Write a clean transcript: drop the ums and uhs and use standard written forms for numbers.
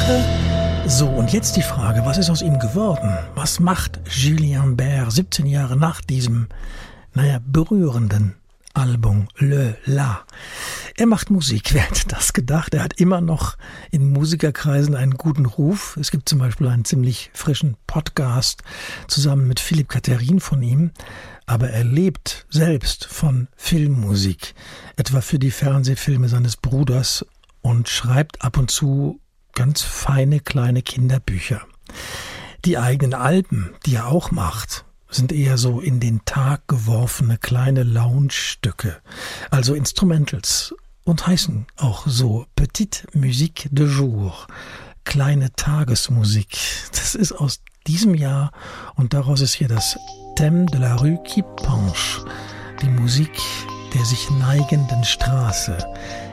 So, und jetzt die Frage, was ist aus ihm geworden? Was macht Julien Bert 17 Jahre nach diesem, berührenden Album Le La? Er macht Musik, wer hätte das gedacht? Er hat immer noch in Musikerkreisen einen guten Ruf. Es gibt zum Beispiel einen ziemlich frischen Podcast zusammen mit Philipp Katterin von ihm. Aber er lebt selbst von Filmmusik, etwa für die Fernsehfilme seines Bruders, und schreibt ab und zu ganz feine kleine Kinderbücher. Die eigenen Alben, die er auch macht, sind eher so in den Tag geworfene kleine Lounge-Stücke, also Instrumentals, und heißen auch so Petite Musique de Jour, kleine Tagesmusik. Das ist aus diesem Jahr und daraus ist hier das Thème de la rue qui penche, die Musik der sich neigenden Straße.